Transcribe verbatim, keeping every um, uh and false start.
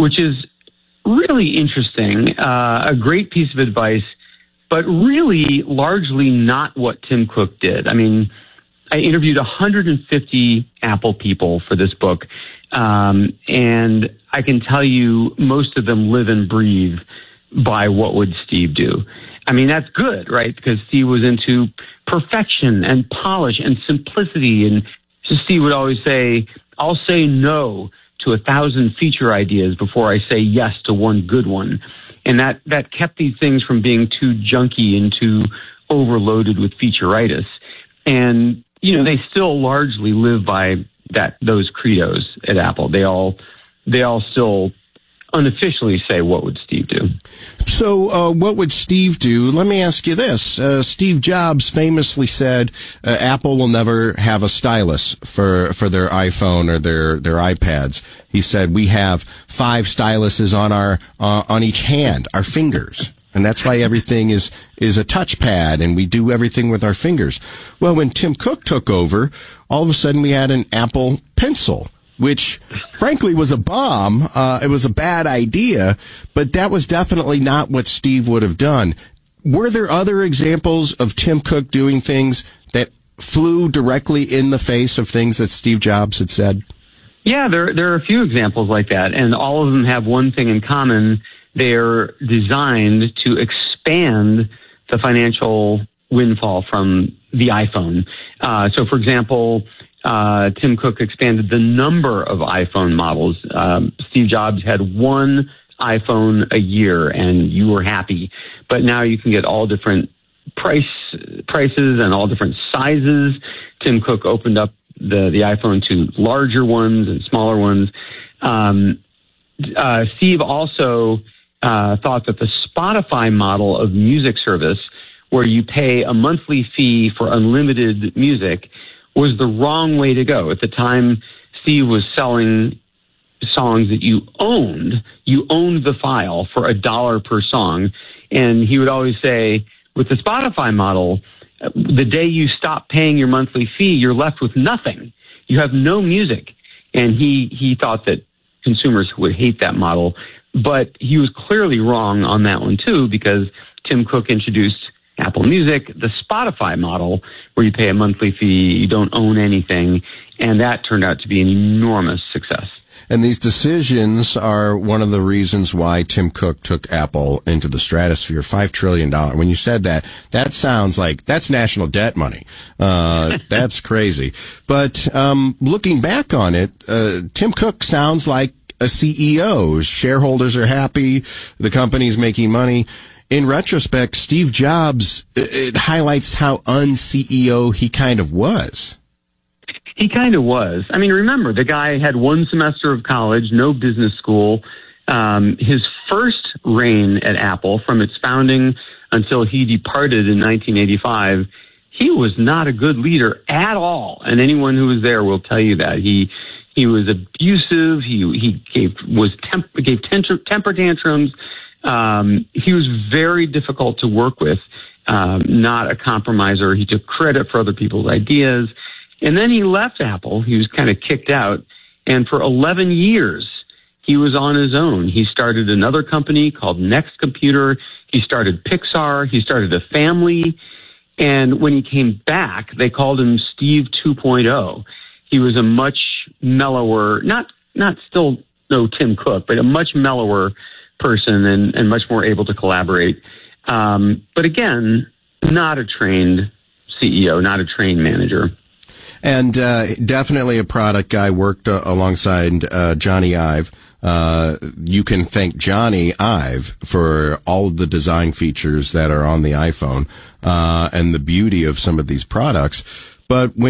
which is really interesting, uh, a great piece of advice, but really largely not what Tim Cook did. I mean, I interviewed one hundred fifty Apple people for this book, um, and I can tell you most of them live and breathe by what would Steve do. I mean, that's good, right? Because Steve was into perfection and polish and simplicity. And so Steve would always say, I'll say no to a thousand feature ideas before I say yes to one good one. And that, that kept these things from being too junky and too overloaded with featureitis. And, you know, they still largely live by that, those credos at Apple. They all, they all still unofficially say, what would Steve do? So uh, what would Steve do? Let me ask you this. Uh, Steve Jobs famously said uh, Apple will never have a stylus for, for their iPhone or their, their iPads. He said, we have five styluses on our uh, on each hand, our fingers. And that's why everything is, is a touchpad, and we do everything with our fingers. Well, when Tim Cook took over, all of a sudden we had an Apple Pencil, which frankly was a bomb. Uh, it was a bad idea, but that was definitely not what Steve would have done. Were there other examples of Tim Cook doing things that flew directly in the face of things that Steve Jobs had said? Yeah, there, there are a few examples like that, and all of them have one thing in common. They're designed to expand the financial windfall from the iPhone. Uh, so, for example, Uh, Tim Cook expanded the number of iPhone models. Um, Steve Jobs had one iPhone a year, and you were happy. But now you can get all different price prices and all different sizes. Tim Cook opened up the, the iPhone to larger ones and smaller ones. Um, uh, Steve also uh, thought that the Spotify model of music service, where you pay a monthly fee for unlimited music, was the wrong way to go. At the time, Steve was selling songs that you owned. You owned the file for a dollar per song. And he would always say, with the Spotify model, the day you stop paying your monthly fee, you're left with nothing. You have no music. And he, he thought that consumers would hate that model. But he was clearly wrong on that one, too, because Tim Cook introduced Apple Music, the Spotify model, where you pay a monthly fee, you don't own anything, and that turned out to be an enormous success. And these decisions are one of the reasons why Tim Cook took Apple into the stratosphere, five trillion dollars. When you said that, that sounds like that's national debt money. Uh, that's crazy. But um, looking back on it, uh, Tim Cook sounds like a C E O. Shareholders are happy. The company's making money. In retrospect, Steve Jobs, it highlights how un-C E O he kind of was. He kind of was. I mean, remember, the guy had one semester of college, no business school. Um, his first reign at Apple, from its founding until he departed in nineteen eighty-five, he was not a good leader at all. And anyone who was there will tell you that. He he was abusive. He he gave was temp, gave temper, temper tantrums. Um, he was very difficult to work with, um, not a compromiser. He took credit for other people's ideas. And then he left Apple. He was kind of kicked out. And for eleven years, he was on his own. He started another company called Next Computer. He started Pixar. He started a family. And when he came back, they called him Steve two point oh. He was a much mellower, not, not still no Tim Cook, but a much mellower person and, and much more able to collaborate. Um, but again, not a trained C E O, not a trained manager. And uh, definitely a product guy, worked uh, alongside uh, Johnny Ive. Uh, you can thank Johnny Ive for all of the design features that are on the iPhone uh, and the beauty of some of these products. But when